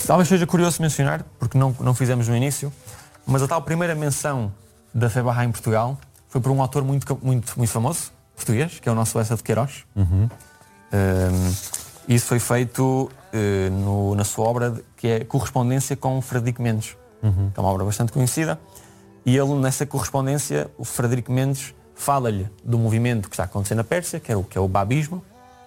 Talvez seja curioso mencionar, porque não fizemos no início, mas a tal primeira menção da fé Bahá'í em Portugal foi por um autor muito famoso, português, que é o nosso Essa de Queiroz. Isso foi feito na sua obra, que é Correspondência com Frederico Mendes, que é uma obra bastante conhecida, e ele, nessa correspondência, o Frederico Mendes fala-lhe do movimento que está acontecendo na Pérsia, que é o babismo.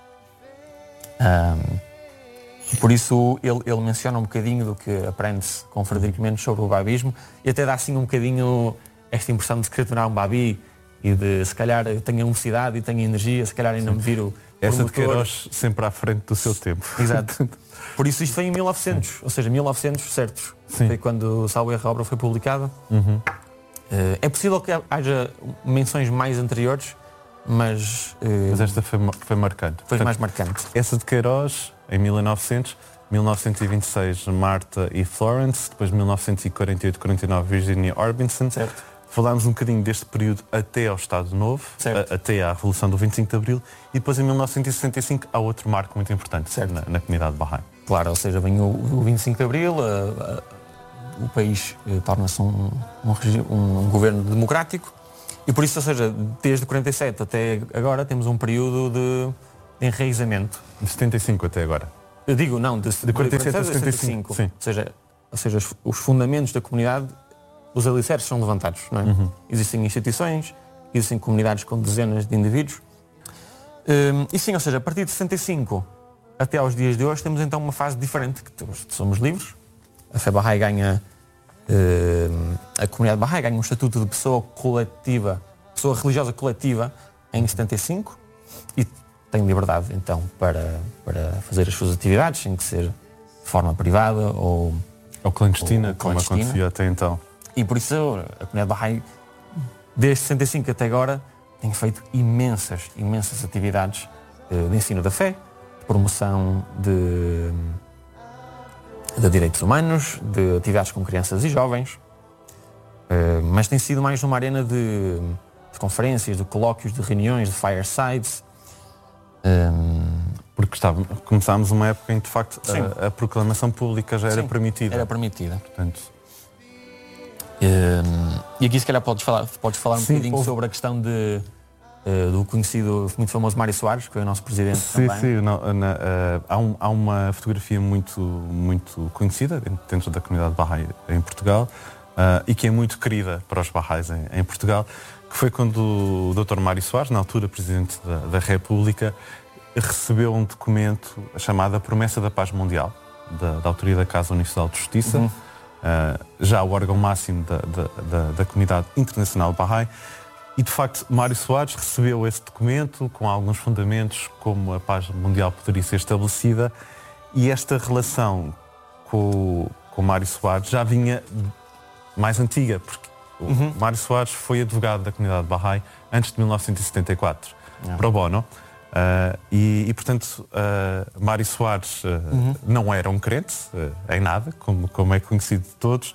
Por isso ele menciona um bocadinho do que aprende-se com Frederico Mendes sobre o babismo, e até dá assim um bocadinho esta impressão de se querer tornar um babi e de, se calhar, eu tenho a universidade e tenho a energia, se calhar ainda me viro Essa de Queiroz sempre à frente do seu tempo. Exato. Por isso isto foi em 1900, ou seja, 1900 certos. Sim. Foi quando, salvo erro, a obra foi publicada. É possível que haja menções mais anteriores, mas esta foi marcante. Foi mais marcante. Essa de Queiroz, em 1900, 1926, Martha e Florence, depois 1948-49, Virginia Orbison. Certo. Falámos um bocadinho deste período até ao Estado Novo, até à Revolução do 25 de Abril, e depois em 1965 há outro marco muito importante na comunidade Bahá'í. Claro, ou seja, vem o 25 de Abril, o país torna-se um governo democrático, e por isso, ou seja, desde 47 até agora temos um período de enraizamento. De 75 até agora? Eu digo, não, de 47 a 75. Sim. Ou seja, os fundamentos da comunidade, os alicerces são levantados, não é? Existem instituições, existem comunidades com dezenas de indivíduos. E sim, ou seja, a partir de 65 até aos dias de hoje temos então uma fase diferente, que somos livres. A fé Bahá'í ganha, a comunidade Bahá'í ganha um estatuto de pessoa coletiva, pessoa religiosa coletiva em 75, e tem liberdade então para fazer as suas atividades, sem que ser de forma privada ou clandestina, como acontecia até então. E por isso a comunidade Bahá'í, desde 65 até agora, tem feito imensas atividades de ensino da fé, de promoção de direitos humanos, de atividades com crianças e jovens, mas tem sido mais numa arena de conferências, de colóquios, de reuniões, de firesides. Porque começámos uma época em que, de facto, a proclamação pública já era permitida. Era permitida. Portanto... E aqui, se calhar, podes falar um bocadinho sobre a questão do conhecido, muito famoso Mário Soares, que foi o nosso presidente também. Sim. Há uma fotografia muito conhecida dentro da comunidade Bahá'í em Portugal, e que é muito querida para os Bahá'ís em Portugal, que foi quando o Dr. Mário Soares, na altura Presidente da República, recebeu um documento chamado a Promessa da Paz Mundial, da autoria da Casa Universal de Justiça, já o órgão máximo da comunidade internacional Bahá'í. E, de facto, Mário Soares recebeu esse documento com alguns fundamentos como a paz mundial poderia ser estabelecida, e esta relação com Mário Soares já vinha mais antiga, porque o Mário Soares foi advogado da comunidade Bahá'í antes de 1974, pro bono. Portanto, Mário Soares não era um crente em nada, como é conhecido de todos,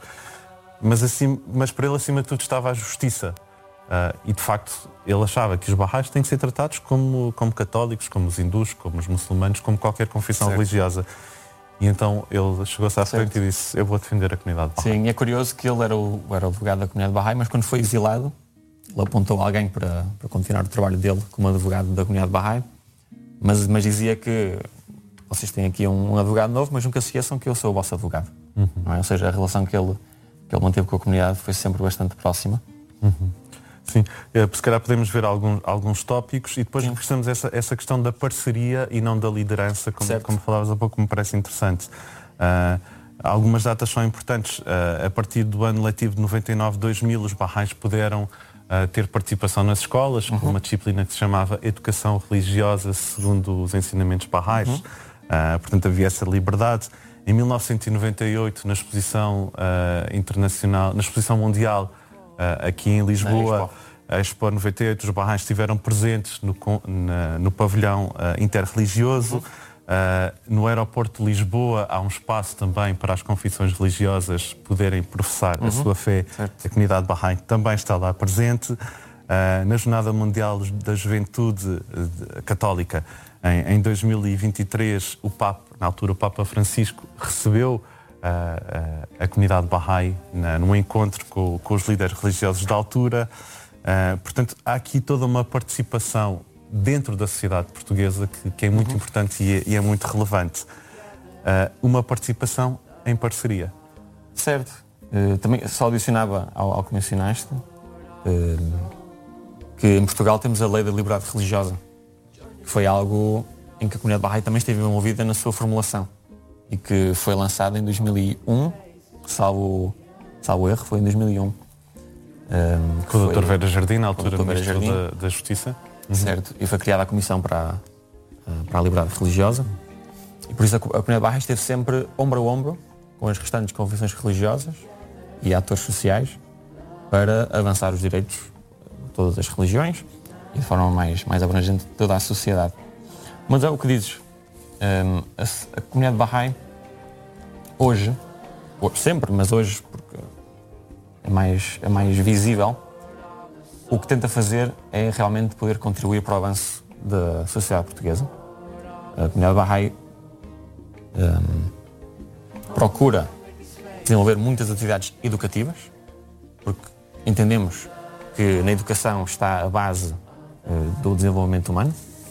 mas para ele, acima de tudo, estava a justiça. E, de facto, ele achava que os Bahá'ís têm que ser tratados como católicos, como os hindus, como os muçulmanos, como qualquer confissão religiosa. E então ele chegou-se à frente e disse: eu vou defender a comunidade Bahá'í. Sim, é curioso que ele era o advogado da comunidade Bahá'í, mas quando foi exilado, ele apontou alguém para continuar o trabalho dele como advogado da comunidade Bahá'í, mas dizia que vocês têm aqui um advogado novo, mas nunca se esqueçam que eu sou o vosso advogado. Não é? Ou seja, a relação que ele manteve com a comunidade foi sempre bastante próxima. Sim, se calhar podemos ver alguns tópicos e depois regressamos essa questão da parceria e não da liderança, como falavas há pouco, me parece interessante. Algumas datas são importantes. A partir do ano letivo de 99-2000, os Bahá'ís puderam ter participação nas escolas, com uma disciplina que se chamava Educação Religiosa segundo os ensinamentos Bahá'ís. Portanto, havia essa liberdade. Em 1998, na exposição internacional, na exposição mundial, aqui em Lisboa, a Expo 98, os Bahá'ís estiveram presentes no pavilhão interreligioso. No aeroporto de Lisboa há um espaço também para as confissões religiosas poderem professar a sua fé. A comunidade Bahá'í também está lá presente. Na Jornada Mundial da Juventude Católica, em 2023, na altura o Papa Francisco recebeu a comunidade Bahá'í num encontro com os líderes religiosos da altura. Portanto, há aqui toda uma participação dentro da sociedade portuguesa que é muito importante e é muito relevante. Uma participação em parceria. Certo. Também só adicionava ao que mencionaste que em Portugal temos a Lei da Liberdade Religiosa, que foi algo em que a comunidade Bahá'í também esteve envolvida na sua formulação e que foi lançada em 2001, salvo erro, foi em 2001. Com o Dr. Vera Jardim, na altura Ministro da Justiça. Certo, e foi criada a Comissão para a Liberdade Religiosa e por isso a comunidade Bahá'í esteve sempre ombro a ombro com as restantes confissões religiosas e atores sociais para avançar os direitos de todas as religiões e de forma mais abrangente de toda a sociedade. Mas é o que dizes, a comunidade Bahá'í hoje, sempre, mas hoje porque é mais visível, o que tenta fazer é realmente poder contribuir para o avanço da sociedade portuguesa. A comunidade Bahá'í procura desenvolver muitas atividades educativas, porque entendemos que na educação está a base do desenvolvimento humano,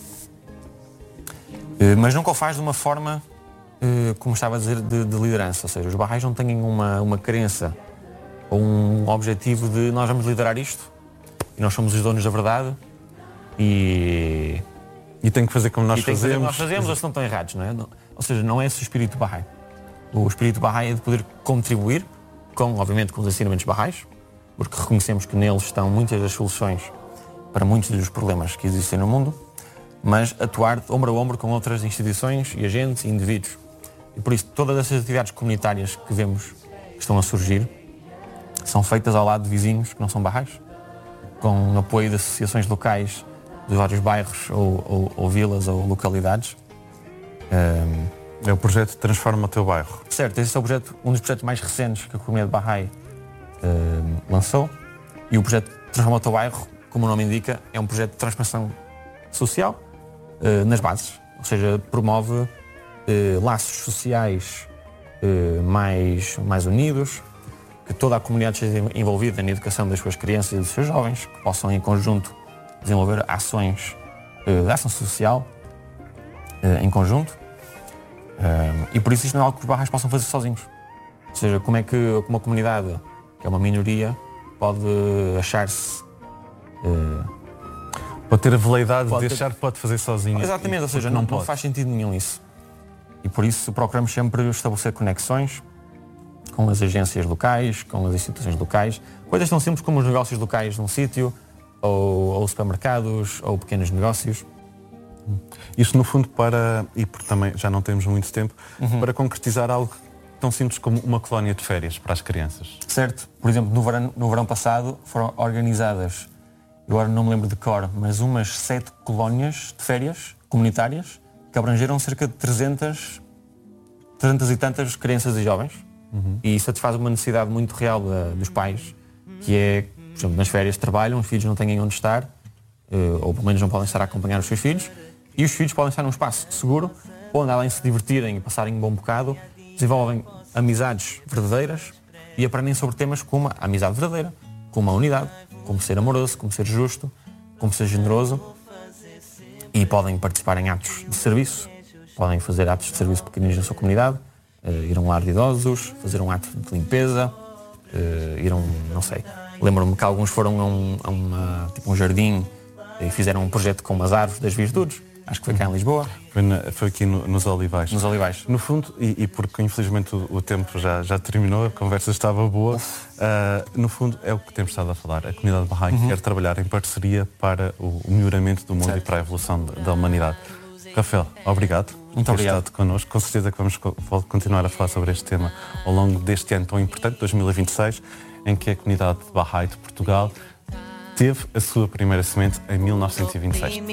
mas nunca o faz de uma forma, como estava a dizer, de liderança. Ou seja, os Bahá'ís não têm uma crença ou um objetivo de nós vamos liderar isto e nós somos os donos da verdade e tem que fazer como nós fazemos. Ou se não estão errados, não é? Ou seja, não é esse o espírito Bahá'í. O espírito Bahá'í é de poder contribuir, obviamente com os ensinamentos Bahá'ís, porque reconhecemos que neles estão muitas das soluções para muitos dos problemas que existem no mundo, mas atuar ombro a ombro com outras instituições e agentes e indivíduos. E por isso todas essas atividades comunitárias que vemos que estão a surgir são feitas ao lado de vizinhos que não são Bahá'ís, com apoio de associações locais de vários bairros ou vilas ou localidades. É o projeto Transforma o Teu Bairro. Certo, esse é um dos projetos mais recentes que a comunidade Bahá'í lançou. E o projeto Transforma o Teu Bairro, como o nome indica, é um projeto de transformação social nas bases. Ou seja, promove laços sociais mais unidos, que toda a comunidade esteja envolvida na educação das suas crianças e dos seus jovens, que possam em conjunto desenvolver ações de ação social em conjunto. E por isso isto não é algo que os Bahá'ís possam fazer sozinhos. Ou seja, como é que uma comunidade, que é uma minoria, pode achar-se... pode ter a veleidade de achar que pode fazer sozinho. Exatamente, ou seja, não faz sentido nenhum isso. E por isso procuramos sempre estabelecer conexões com as agências locais, com as instituições locais, coisas tão simples como os negócios locais num sítio, ou supermercados, ou pequenos negócios. Isto no fundo e porque também já não temos muito tempo, para concretizar algo tão simples como uma colónia de férias para as crianças. Certo. Por exemplo, no verão passado foram organizadas, eu agora não me lembro de cor, mas umas 7 colónias de férias comunitárias que abrangeram cerca de 300 e tantas crianças e jovens. E satisfaz uma necessidade muito real dos pais, que é, por exemplo, nas férias trabalham, os filhos não têm onde estar, ou pelo menos não podem estar a acompanhar os seus filhos, e os filhos podem estar num espaço seguro, onde além de se divertirem e passarem um bom bocado, desenvolvem amizades verdadeiras e aprendem sobre temas como a amizade verdadeira, como a unidade, como ser amoroso, como ser justo, como ser generoso, e podem participar em atos de serviço, podem fazer atos de serviço pequeninos na sua comunidade, ir a um lar de idosos, fazer um ato de limpeza, não sei. Lembro-me que alguns foram a um jardim e fizeram um projeto com umas árvores das virtudes. Acho que foi cá em Lisboa. Foi aqui nos Olivais. Nos Olivais. No fundo, e porque infelizmente o tempo já terminou, a conversa estava boa, no fundo é o que temos estado a falar. A comunidade Bahá'í quer trabalhar em parceria para o melhoramento do mundo, certo, e para a evolução da humanidade. Rafael, obrigado por ter estado connosco. Com certeza que vamos continuar a falar sobre este tema ao longo deste ano tão importante, 2026, em que a comunidade Bahá'í de Portugal teve a sua primeira semente em 1926.